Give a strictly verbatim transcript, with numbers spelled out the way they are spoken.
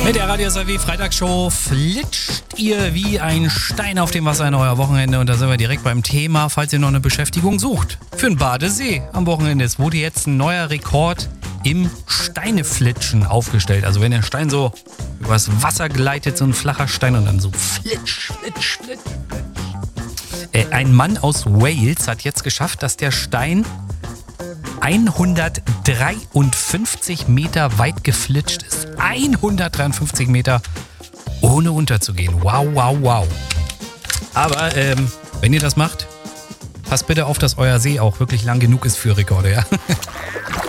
Mit der Radio S R W Freitagsshow flitscht ihr wie ein Stein auf dem Wasser in euer Wochenende. Und da sind wir direkt beim Thema, falls ihr noch eine Beschäftigung sucht. Für einen Badesee am Wochenende. Es wurde jetzt ein neuer Rekord im Steineflitschen aufgestellt. Also wenn der Stein so übers Wasser gleitet, so ein flacher Stein und dann so flitsch, flitsch, flitsch. Äh, ein Mann aus Wales hat jetzt geschafft, dass der Stein hundertdreiundfünfzig Meter weit geflitscht ist. hundertdreiundfünfzig Meter ohne unterzugehen. Wow, wow, wow. Aber ähm, wenn ihr das macht, passt bitte auf, dass euer See auch wirklich lang genug ist für Rekorde, ja?